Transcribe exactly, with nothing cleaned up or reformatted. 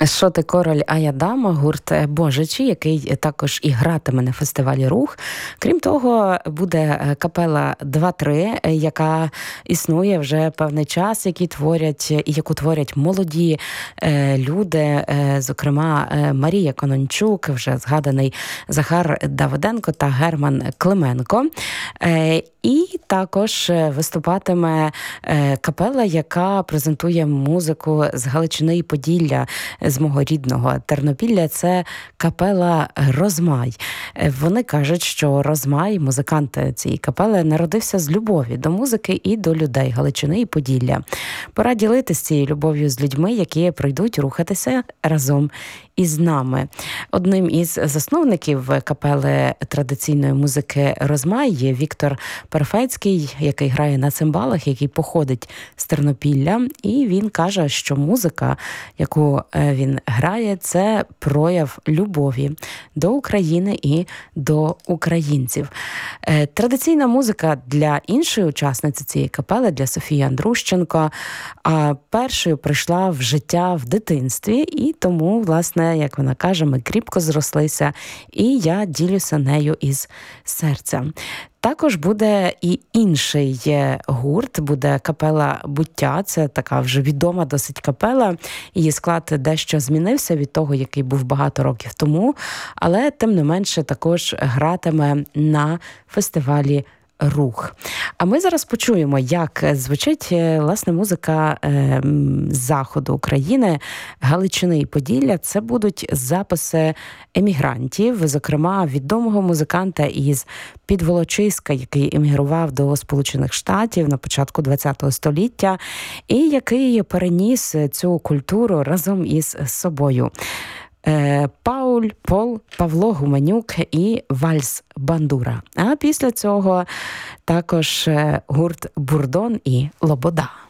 Шоти Король, а я дама, гурт Божичі, який також і гратиме на фестивалі «Рух». Крім того, буде капела два-три, яка існує вже певний час, які творять, і яку творять молоді люди, зокрема Марія Конончук, вже згаданий Захар Давиденко та Герман Клименко. І також виступатиме капела, яка презентує музику з Галичини і Поділля, з мого рідного Тернопілля. Це капела «Розмай». Вони кажуть, що Розмай, музикант цієї капели, народився з любові до музики і до людей Галичини і Поділля. Пора ділитися цією любов'ю з людьми, які прийдуть рухатися разом із нами. Одним із засновників капели традиційної музики «Розмай» є Віктор Перфецький, який грає на цимбалах, який походить з Тернопілля. І він каже, що музика, яку він грає, це прояв любові до України і до українців. Традиційна музика для іншої учасниці цієї капели, для Софії Андрущенко, першою прийшла в життя в дитинстві, і тому, власне, як вона каже, ми кріпко зрослися, і я ділюся нею із серця. Також буде і інший гурт, буде капела «Буття». Це така вже відома досить капела. Її склад дещо змінився від того, який був багато років тому, але тим не менше також гратиме на фестивалі «Рух». А ми зараз почуємо, як звучить, власне, музика е, з заходу України, Галичини і Поділля. Це будуть записи емігрантів, зокрема відомого музиканта із Підволочиська, який емігрував до Сполучених Штатів на початку ХХ століття і який переніс цю культуру разом із собою. Пауль, Пол, Павло Гуменюк і вальс «Бандура». А після цього також гурт «Бурдон» і «Лобода».